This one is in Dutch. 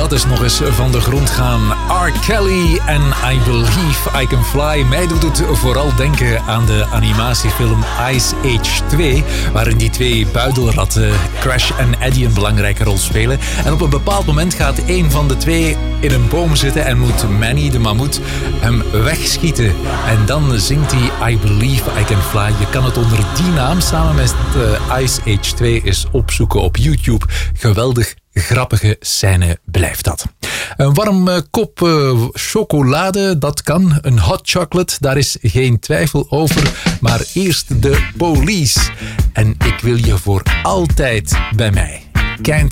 dat is nog eens van de grond gaan. R. Kelly en I Believe I Can Fly. Mij doet het vooral denken aan de animatiefilm Ice Age 2... waarin die twee buidelratten, Crash en Eddie, een belangrijke rol spelen. En op een bepaald moment gaat een van de twee in een boom zitten... en moet Manny, de mammoet, hem wegschieten. En dan zingt hij I Believe I Can Fly. Je kan het onder die naam samen met Ice Age 2 eens opzoeken op YouTube. Geweldig grappige scène blijft dat. Een warm kop chocolade, dat kan. Een hot chocolate, daar is geen twijfel over. Maar eerst de Police. En ik wil je voor altijd bij mij. Can't